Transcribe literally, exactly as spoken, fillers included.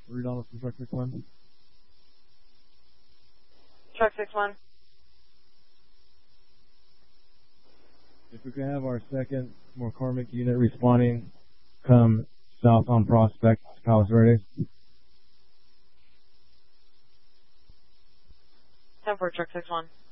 Read on from truck six one. Truck six one. If we could have our second McCormick unit responding, come south on Prospect, Palos Verdes. ten four, Truck six one.